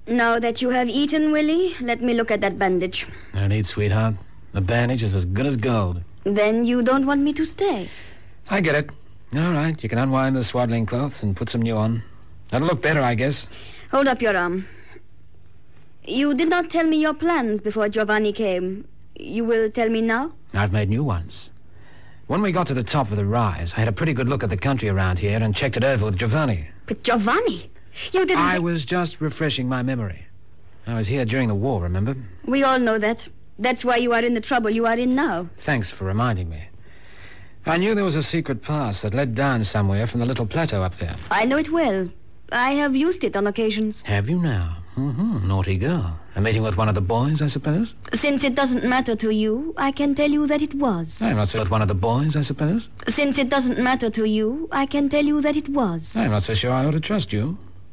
Now that you have eaten, Willie, let me look at that bandage. No need, sweetheart. The bandage is as good as gold. Then you don't want me to stay? I get it. All right, you can unwind the swaddling cloths and put some new on. That'll look better, I guess. Hold up your arm. You did not tell me your plans before Giovanni came. You will tell me now? I've made new ones. When we got to the top of the rise, I had a pretty good look at the country around here and checked it over with Giovanni. But Giovanni? You didn't... I was just refreshing my memory. I was here during the war, remember? We all know that. That's why you are in the trouble you are in now. Thanks for reminding me. I knew there was a secret pass that led down somewhere from the little plateau up there. I know it well. I have used it on occasions. Have you now? Naughty girl. A meeting with one of the boys, I suppose? Since it doesn't matter to you, I can tell you that it was. I'm not so with one of the boys, I suppose? Since it doesn't matter to you, I can tell you that it was. I'm not so sure I ought to trust you.